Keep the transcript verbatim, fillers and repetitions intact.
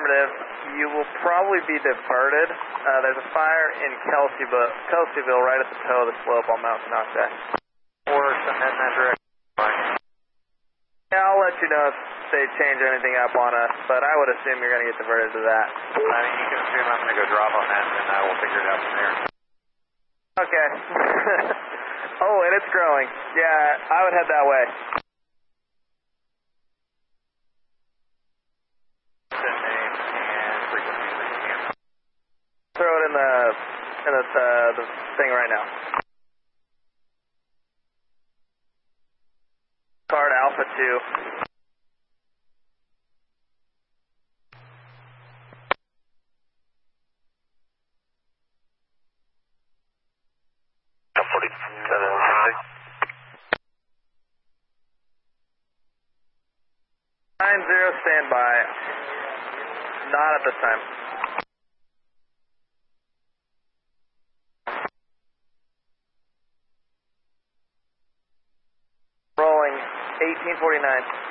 Affirmative. You will probably be diverted. Uh, there's a fire in Kelseyville, Kelseyville right at the toe of the slope on Mount Sinochet. Worse, I'm heading that direction. Yeah, I'll let you know if they change anything up on us, but I would assume you're going to get diverted to that. I mean, you can assume I'm going to go drop on that, and I will figure it out from there. Okay. Oh, and it's growing. Yeah, I would head that way. Name and frequency, please. Throw it in the in the, uh, the thing right now. Card Alpha two. forty-seven. Nine zero, standby. Not at this time. Rolling eighteen forty-nine.